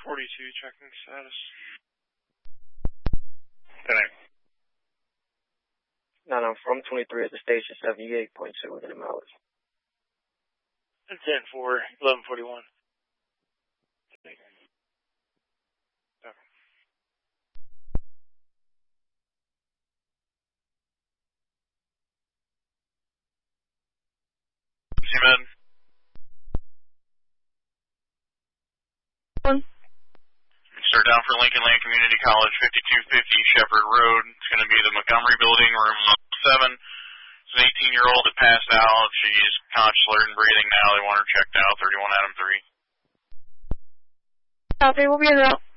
42, checking status. Connect. 9, I'm from 23 at the station, 78.2 within the mileage. 10-4, 1141. Seaman. Start down for Lincoln Land Community College, 5250 Shepherd Road. It's going to be the Montgomery Building, room 7. It's an 18-year-old that passed out. She's conscious, alert, and breathing now. They want her checked out, 31 Adam 3. Copy, we'll be en route.